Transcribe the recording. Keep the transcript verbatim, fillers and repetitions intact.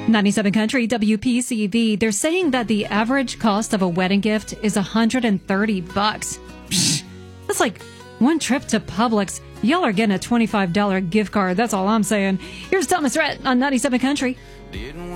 ninety-seven Country W P C V. They're saying that the average cost of a wedding gift is one hundred thirty bucks. Psh, that's like one trip to Publix. Y'all are getting a twenty-five dollars gift card. That's all I'm saying. Here's Thomas Rhett on ninety-seven Country.